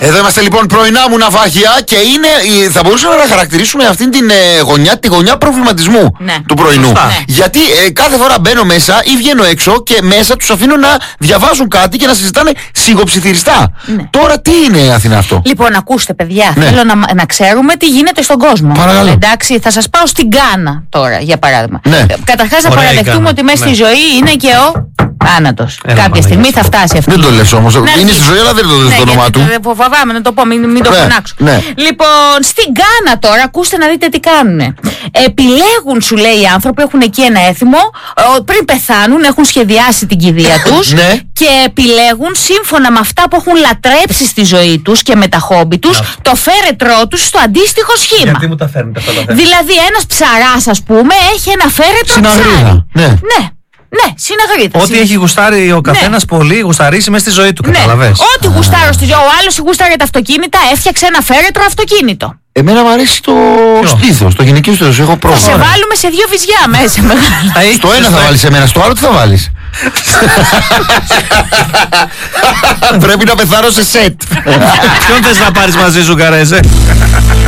Εδώ είμαστε λοιπόν πρωινά μου ναυάγια και θα μπορούσαμε να χαρακτηρίσουμε αυτήν την γωνιά, τη γωνιά προβληματισμού του πρωινού. Γιατί κάθε φορά μπαίνω μέσα ή βγαίνω έξω και μέσα τους αφήνω να διαβάζουν κάτι και να συζητάνε σιγοψιθυριστά. Τώρα τι είναι, Αθηνά, αυτό? Λοιπόν, ακούστε, παιδιά, θέλω να ξέρουμε τι γίνεται στον κόσμο. Παρακαλώ. Εντάξει, θα σας πάω στην Γκάνα τώρα, για παράδειγμα. Καταρχάς, να παραδεχτούμε ότι μέσα στη ζωή είναι και ο θάνατος. Κάποια στιγμή θα φτάσει αυτή. Δεν το λες όμως. Είναι στη ζωή, αλλά δεν το λες το όνομά του. Φοβάμαι να το πω, μην το φωνάξω. Λοιπόν, στην Γκάνα τώρα, ακούστε να δείτε τι κάνουν. Επιλέγουν, σου λέει, οι άνθρωποι, έχουν εκεί ένα έθιμο, πριν πεθάνουν, έχουν σχεδιάσει την κηδεία τους και επιλέγουν σύμφωνα με αυτά που έχουν λατρέψει στη ζωή τους και με τα χόμπι τους, το φέρετρό τους στο αντίστοιχο σχήμα. Γιατί μου τα φέρνετε αυτά τα θέματα? Δηλαδή, ένας ψαράς, ας πούμε, έχει ένα φέρετρο ψάρι. Ναι, συναγρίδα. Ό,τι έχει γουστάρει ο καθένας πολύ, γουσταρίσει μέσα στη ζωή του, καταλαβες. Ό,τι γουστάρω στη ζωή. Ο άλλος γουστάρει τα αυτοκίνητα, έφτιαξε ένα φέρετρο αυτοκίνητο. Εμένα μου αρέσει το στήθος, το γυναικείο στήθος. Έχω πρόβλημα. Θα σε βάλουμε σε 2 βυζιά μέσα, μεγάλα. Στο ένα θα βάλεις εμένα, στο άλλο τι θα βάλεις? Πρέπει να πεθάνω σε σετ. Ποιον θες να πάρεις μαζί σου, Καρέζε?